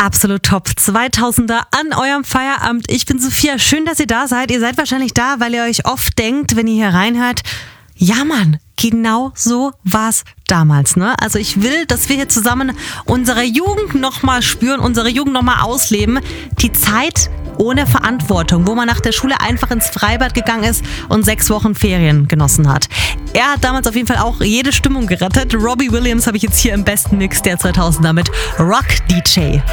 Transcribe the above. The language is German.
Absolut top. 2000er an eurem Feierabend. Ich bin Sophia. Schön, dass ihr da seid. Ihr seid wahrscheinlich da, weil ihr euch oft denkt, wenn ihr hier reinhört, ja Mann, genau so war's damals, ne? Also ich will, dass wir hier zusammen unsere Jugend nochmal spüren, unsere Jugend nochmal ausleben. Die Zeit ohne Verantwortung, wo man nach der Schule einfach ins Freibad gegangen ist und 6 Wochen Ferien genossen hat. Er hat damals auf jeden Fall auch jede Stimmung gerettet. Robbie Williams habe ich jetzt hier im besten Mix der 2000er mit Rock DJ.